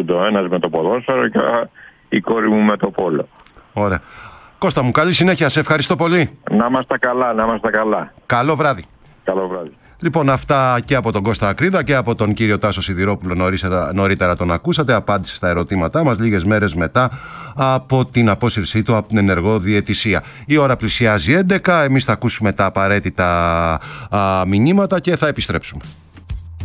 ασχολούνται. Ο ένας με το ποδόσφαιρο και η κόρη μου με το πόλο. Ωραία. Κώστα μου, καλή συνέχεια. Σε ευχαριστώ πολύ. Να είμαστε καλά, να είμαστε καλά. Καλό βράδυ. Καλό βράδυ. Λοιπόν, αυτά και από τον Κώστα Ακρίδα και από τον κύριο Τάσο Σιδηρόπουλο. Νωρίτερα τον ακούσατε. Απάντησε στα ερωτήματά μας λίγες μέρες μετά από την απόσυρσή του από την ενεργό διαιτησία. Η ώρα πλησιάζει 11. Εμείς θα ακούσουμε τα απαραίτητα μηνύματα και θα επιστρέψουμε.